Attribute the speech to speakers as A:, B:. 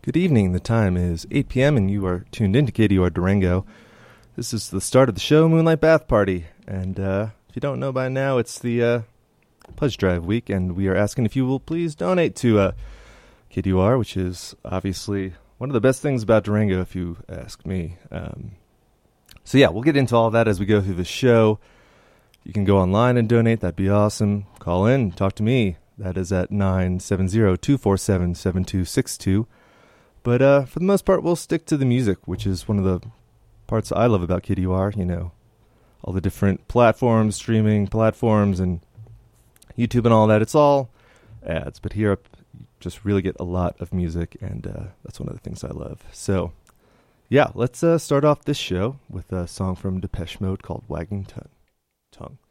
A: Good evening. The time is 8 p.m. and you are tuned in to KDUR Durango. This is the start of the show, Moonlight Bath Party. And if you don't know by now, it's the Pledge Drive week, and we are asking if you will please donate to KDUR, which is obviously one of the best things about Durango, if you ask me. So yeah, we'll get into all that as we go through the show. You can go online and donate. That'd be awesome. Call in. Talk to me. That is at 970-247-7262. But for the most part, we'll stick to the music, which is one of the parts I love about KDUR. You know, all the different platforms, streaming platforms, and YouTube and all that. It's all ads. But here up, you just really get a lot of music, and that's one of the things I love. So, yeah, let's start off this show with a song from Depeche Mode called Wagging Tongue.